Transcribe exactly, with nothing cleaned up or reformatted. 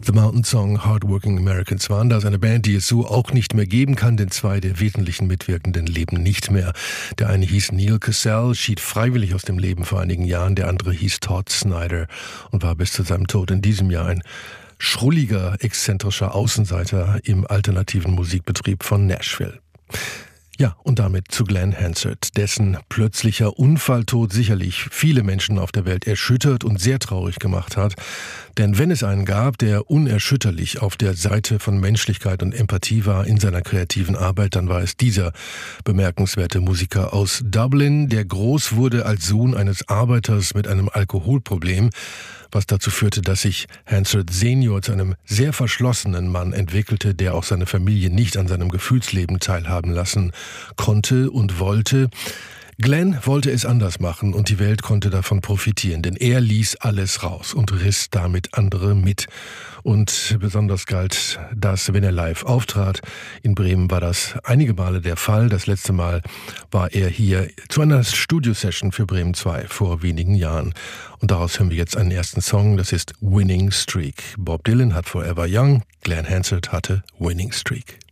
The Mountain Song Hardworking Americans waren das, eine Band, die es so auch nicht mehr geben kann, denn zwei der wesentlichen Mitwirkenden leben nicht mehr. Der eine hieß Neil Cassell, schied freiwillig aus dem Leben vor einigen Jahren, der andere hieß Todd Snyder und war bis zu seinem Tod in diesem Jahr ein schrulliger, exzentrischer Außenseiter im alternativen Musikbetrieb von Nashville. Ja, und damit zu Glen Hansard, dessen plötzlicher Unfalltod sicherlich viele Menschen auf der Welt erschüttert und sehr traurig gemacht hat. Denn wenn es einen gab, der unerschütterlich auf der Seite von Menschlichkeit und Empathie war in seiner kreativen Arbeit, dann war es dieser bemerkenswerte Musiker aus Dublin, der groß wurde als Sohn eines Arbeiters mit einem Alkoholproblem, was dazu führte, dass sich Hansard Senior zu einem sehr verschlossenen Mann entwickelte, der auch seine Familie nicht an seinem Gefühlsleben teilhaben lassen konnte und wollte. Glenn wollte es anders machen und die Welt konnte davon profitieren, denn er ließ alles raus und riss damit andere mit. Und besonders galt das, wenn er live auftrat. In Bremen war das einige Male der Fall. Das letzte Mal war er hier zu einer Studiosession für Bremen zwei vor wenigen Jahren. Und daraus hören wir jetzt einen ersten Song, das ist Winning Streak. Bob Dylan hat Forever Young, Glen Hansard hatte Winning Streak.